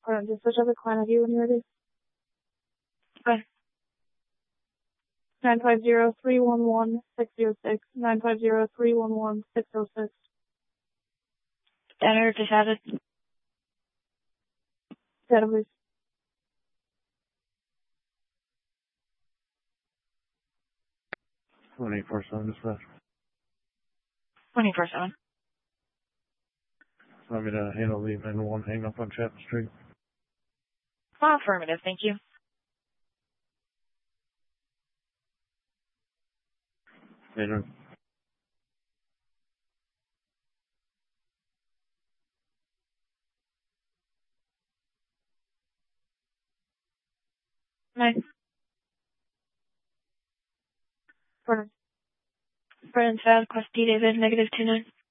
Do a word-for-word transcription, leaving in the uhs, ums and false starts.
Alright, just switch up the client I D when you're ready. Okay. nine five zero, three one one, six zero six, nine five zero, three one one, six zero six. Enter just added. Data please. twenty-four seven dispatch. twenty-four seven. Want me to handle the nine one one hang up on Chapman Street? Oh, affirmative, thank you. Later. Nine. Brennan. Brennan Sad, Quest D David, negative two nine.